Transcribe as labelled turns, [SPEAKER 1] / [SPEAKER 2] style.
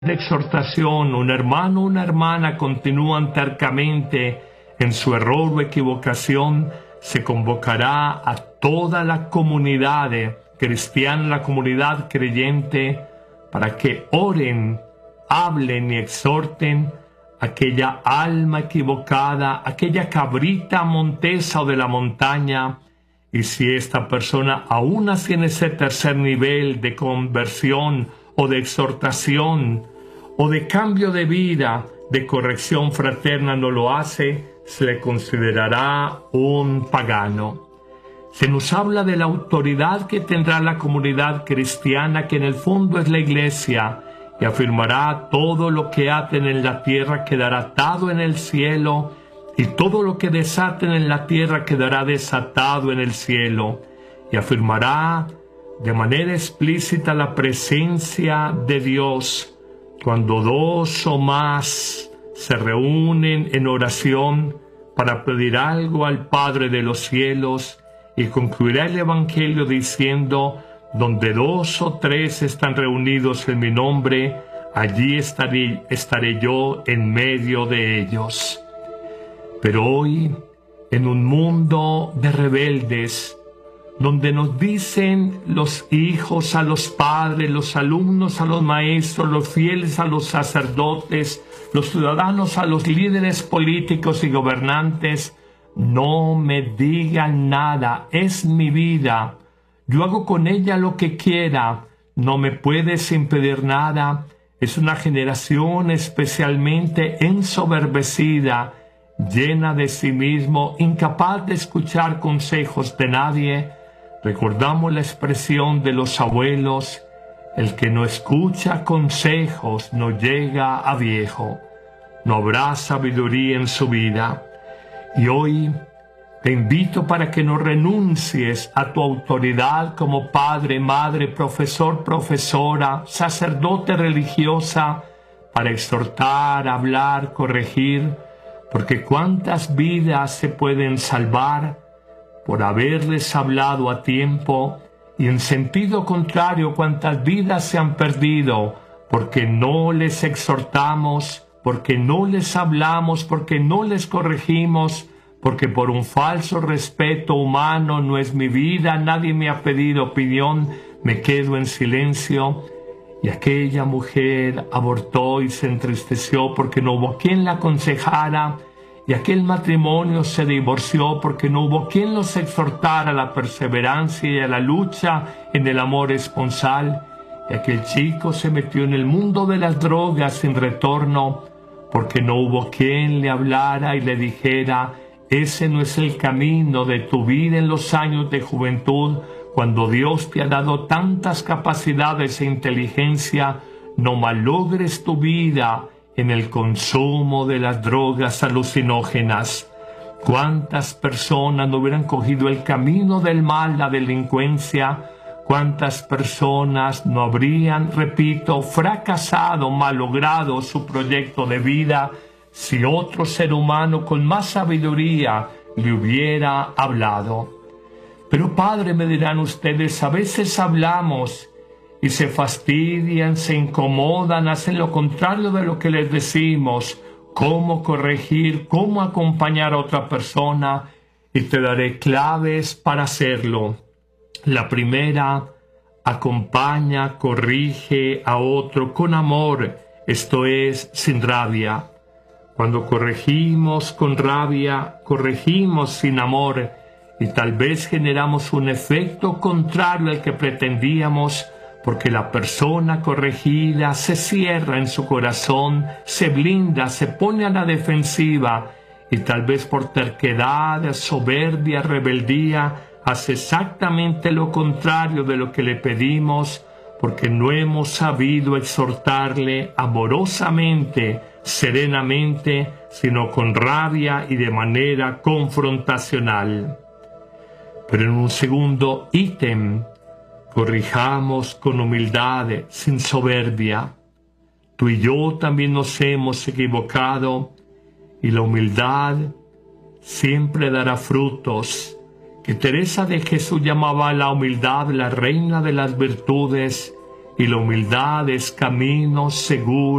[SPEAKER 1] de exhortación, un hermano o una hermana continúan tercamente en su error o equivocación, se convocará a toda la comunidad cristiana, la comunidad creyente, para que oren, hablen y exhorten a aquella alma equivocada, aquella cabrita montesa o de la montaña. Y si esta persona aún así en ese tercer nivel de conversión o de exhortación o de cambio de vida, de corrección fraterna no lo hace, se le considerará un pagano. Se nos habla de la autoridad que tendrá la comunidad cristiana, que en el fondo es la iglesia, y afirmará: todo lo que aten en la tierra quedará atado en el cielo, y todo lo que desaten en la tierra quedará desatado en el cielo. Y afirmará de manera explícita la presencia de Dios. Cuando dos o más se reúnen en oración para pedir algo al Padre de los cielos, y concluirá el Evangelio diciendo: donde dos o tres están reunidos en mi nombre, allí estaré yo en medio de ellos. Pero hoy, en un mundo de rebeldes, donde nos dicen los hijos a los padres, los alumnos a los maestros, los fieles a los sacerdotes, los ciudadanos a los líderes políticos y gobernantes: no me digan nada, es mi vida, yo hago con ella lo que quiera, no me puedes impedir nada. Es una generación especialmente ensoberbecida, llena de sí mismo, incapaz de escuchar consejos de nadie. Recordamos la expresión de los abuelos: el que no escucha consejos no llega a viejo. No habrá sabiduría en su vida. Y hoy te invito para que no renuncies a tu autoridad como padre, madre, profesor, profesora, sacerdote, religiosa, para exhortar, hablar, corregir, porque cuántas vidas se pueden salvar por haberles hablado a tiempo, y en sentido contrario cuántas vidas se han perdido porque no les exhortamos, porque no les hablamos, porque no les corregimos, porque por un falso respeto humano: no es mi vida, nadie me ha pedido opinión, me quedo en silencio. Y aquella mujer abortó y se entristeció porque no hubo quien la aconsejara, y aquel matrimonio se divorció porque no hubo quien los exhortara a la perseverancia y a la lucha en el amor esponsal. Y aquel chico se metió en el mundo de las drogas sin retorno porque no hubo quien le hablara y le dijera: ese no es el camino de tu vida en los años de juventud, cuando Dios te ha dado tantas capacidades e inteligencia. No malogres tu vida en el consumo de las drogas alucinógenas. ¿Cuántas personas no hubieran cogido el camino del mal, la delincuencia? ¿Cuántas personas no habrían, repito, fracasado, malogrado su proyecto de vida si otro ser humano con más sabiduría le hubiera hablado? Pero padre, me dirán ustedes, a veces hablamos y se fastidian, se incomodan, hacen lo contrario de lo que les decimos. ¿Cómo corregir? ¿Cómo acompañar a otra persona? Y te daré claves para hacerlo. La primera: acompaña, corrige a otro con amor, esto es, sin rabia. Cuando corregimos con rabia, corregimos sin amor, y tal vez generamos un efecto contrario al que pretendíamos, porque la persona corregida se cierra en su corazón, se blinda, se pone a la defensiva, y tal vez por terquedad, soberbia, rebeldía, hace exactamente lo contrario de lo que le pedimos, porque no hemos sabido exhortarle amorosamente, serenamente, sino con rabia y de manera confrontacional. Pero en un segundo ítem, corrijamos con humildad, sin soberbia. Tú y yo también nos hemos equivocado, y la humildad siempre dará frutos, que Teresa de Jesús llamaba a la humildad la reina de las virtudes, y la humildad es camino seguro